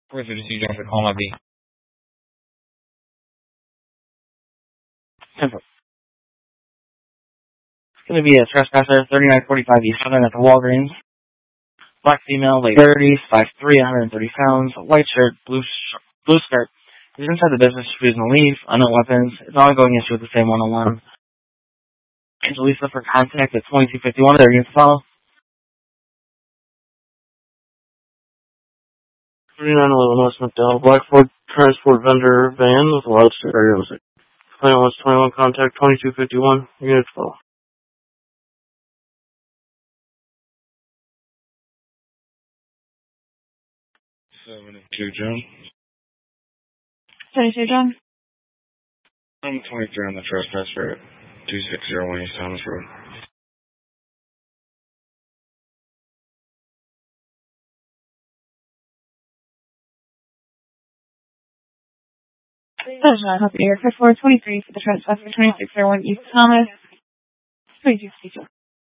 432 John for call my B. Simple. It's going to be a trespasser, 3945 East Southern at the Walgreens. Black female, late 30s, 5'3", 130 pounds, white shirt, blue skirt. Is inside the business, refusing to leave, unknown weapons. It's an ongoing issue with the same one-on-one. Angelisa for contact at 2251. They're going to follow. 3911 West McDowell, Black Ford transport vendor van with a loudspeaker area music. Claim was 21 contact 2251. Unit 12. 72 John. 72 John. I'm 23 on the trespasser at 2601 East Thomas Road. John, help you here. 423 for the trespasser, 2601 East Thomas. 2252.